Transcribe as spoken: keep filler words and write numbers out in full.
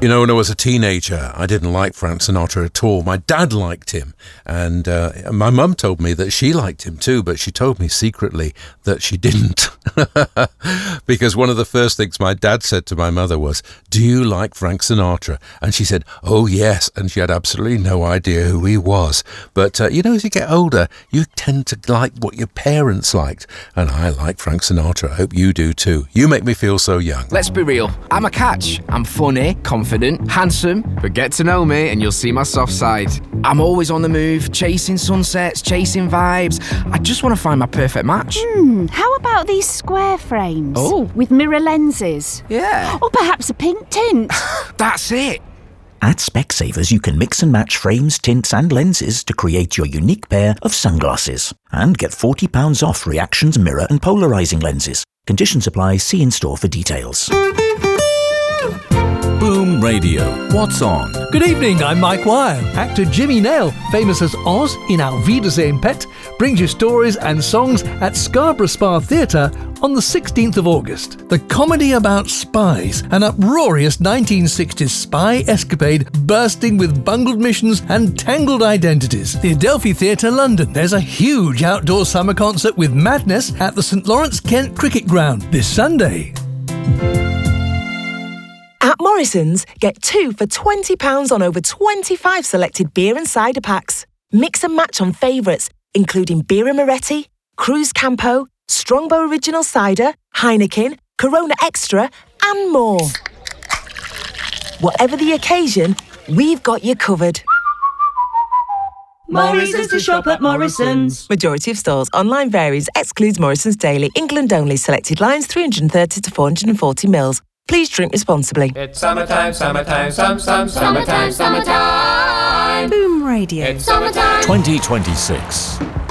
You know, when I was a teenager, I didn't like Frank Sinatra at all. My dad liked him, and uh, my mum told me that she liked him too, but she told me secretly that she didn't. Because one of the first things my dad said to my mother was, "Do you like Frank Sinatra?" And she said, "Oh, yes," and she had absolutely no idea who he was. But, uh, you know, as you get older, you tend to like what your parents liked, and I like Frank Sinatra. I hope you do too. You make me feel so young. Let's be real, I'm a catch. I'm funny, confident, handsome, but get to know me and you'll see my soft side. I'm always on the move, chasing sunsets, chasing vibes. I just want to find my perfect match. Hmm, how about these square frames? Oh. With mirror lenses? Yeah. Or perhaps a pink tint? That's it. At Specsavers, you can mix and match frames, tints and lenses to create your unique pair of sunglasses. And get forty pounds off reactions, mirror and polarising lenses. Conditions apply. See in-store for details. Boom Radio. What's on? Good evening, I'm Mike Wire. Actor Jimmy Nail, famous as Oz in Auf Wiedersehen Pet, brings you stories and songs at Scarborough Spa Theatre on the sixteenth of August. The comedy about spies, an uproarious nineteen sixties spy escapade bursting with bungled missions and tangled identities. The Adelphi Theatre, London. There's a huge outdoor summer concert with madness at the St Lawrence Kent Cricket Ground this Sunday. At Morrison's, get two for twenty pounds on over twenty-five selected beer and cider packs. Mix and match on favourites, including Birra Moretti, Cruz Campo, Strongbow Original Cider, Heineken, Corona Extra, and more. Whatever the occasion, we've got you covered. Morrison's to shop at Morrison's. Majority of stores. Online varies. Excludes Morrison's Daily. England only. Selected lines three hundred thirty to four hundred forty mils. Please drink responsibly. It's summertime, summertime, some, some, summertime, summertime. Boom Radio. It's summertime. twenty twenty-six.